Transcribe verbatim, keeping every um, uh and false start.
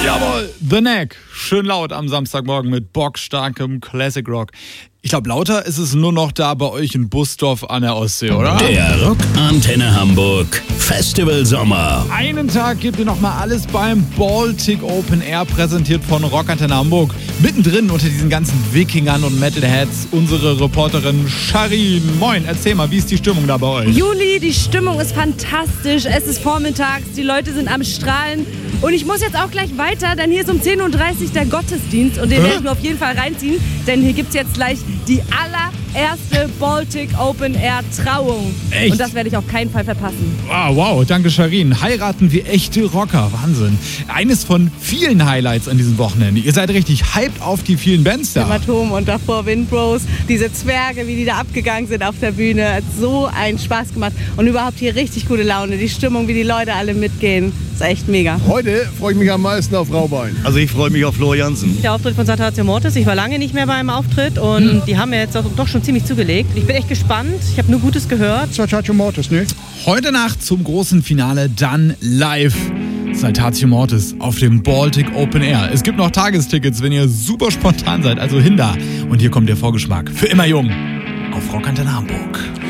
Jawohl, The Knack. Schön laut am Samstagmorgen mit bockstarkem Classic Rock. Ich glaube, lauter ist es nur noch da bei euch in Bustorf an der Ostsee, oder? Der Rock Antenne Hamburg Festival Sommer. Einen Tag gibt ihr nochmal alles beim Baltic Open Air, präsentiert von Rock Antenne Hamburg. Mittendrin unter diesen ganzen Wikingern und Metalheads unsere Reporterin Sharin. Moin, erzähl mal, wie ist die Stimmung da bei euch? Juli, die Stimmung ist fantastisch. Es ist vormittags, die Leute sind am Strahlen. Und ich muss jetzt auch gleich weiter, denn hier ist um zehn Uhr dreißig der Gottesdienst. Und den Hä? werde ich mir auf jeden Fall reinziehen, denn hier gibt es jetzt gleich die allererste Baltic Open Air Trauung. Echt? Und das werde ich auf keinen Fall verpassen. Wow, wow, danke Sharin. Heiraten wie echte Rocker, Wahnsinn. Eines von vielen Highlights an diesem Wochenende. Ihr seid richtig hyped auf die vielen Bands da. Hämatom und davor Windbros, diese Zwerge, wie die da abgegangen sind auf der Bühne, hat so einen Spaß gemacht und überhaupt hier richtig gute Laune, die Stimmung, wie die Leute alle mitgehen, ist echt mega. Heute freue ich mich am meisten auf Raubein. Also ich freue mich auf Flo Jansen. Der Auftritt von Saltatio Mortis, ich war lange nicht mehr beim Auftritt und hm. die haben mir jetzt doch schon ziemlich zugelegt. Ich bin echt gespannt, ich habe nur Gutes gehört. Saltatio Mortis, ne? Heute Nacht zum großen Finale dann live. Saltatio Mortis auf dem Baltic Open Air. Es gibt noch Tagestickets, wenn ihr super spontan seid, also hin da. Und hier kommt der Vorgeschmack. Für immer jung auf Rock Antenne Hamburg.